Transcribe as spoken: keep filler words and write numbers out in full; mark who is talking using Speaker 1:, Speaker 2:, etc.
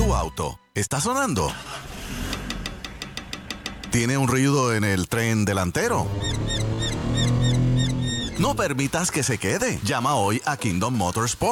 Speaker 1: ¿Tu auto está sonando? ¿Tiene un ruido en el tren delantero? No permitas que se quede. Llama hoy a Kingdom Motorsport.